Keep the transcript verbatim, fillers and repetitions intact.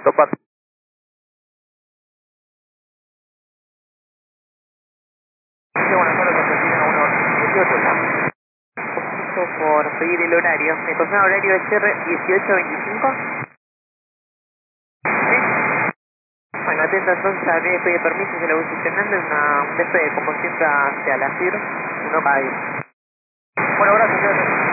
Dos cuatro. Sí, bueno, solo que se tiene uno dieciocho ya. Justo por seguir el horario. ¿Me confirma horario H R dieciocho veinticinco? Sí. Bueno, atento entonces a que pedir permiso, se lo voy gestionando en una, un despegue como siempre hacia la C I R, uno para diez. Bueno, gracias, señor.